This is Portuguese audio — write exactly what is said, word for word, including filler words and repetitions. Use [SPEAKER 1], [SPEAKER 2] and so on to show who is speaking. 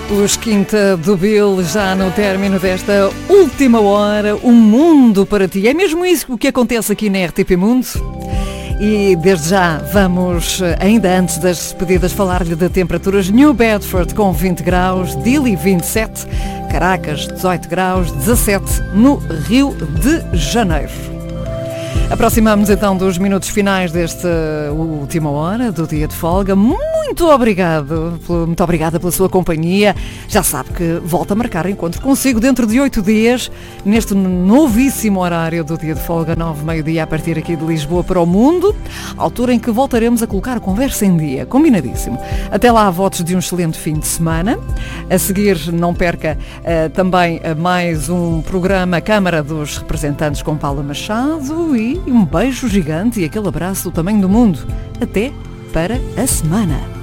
[SPEAKER 1] Os Quinta do Bill, já no término desta última hora, um mundo para ti. É mesmo isso o que acontece aqui na R T P Mundo? E desde já vamos, ainda antes das despedidas, falar-lhe de temperaturas. New Bedford com vinte graus, Dili vinte e sete, Caracas dezoito graus, dezassete no Rio de Janeiro. Aproximamos então dos minutos finais desta última hora do dia de folga. Muito obrigado, muito obrigada pela sua companhia. Já sabe que volta a marcar encontro consigo dentro de oito dias, neste novíssimo horário do dia de folga, nove, meio-dia, a partir aqui de Lisboa para o mundo, altura em que voltaremos a colocar a conversa em dia. Combinadíssimo. Até lá, votos de um excelente fim de semana. A seguir, não perca uh, também uh, mais um programa Câmara dos Representantes com Paula Machado e um beijo gigante e aquele abraço do tamanho do mundo. Até para a semana.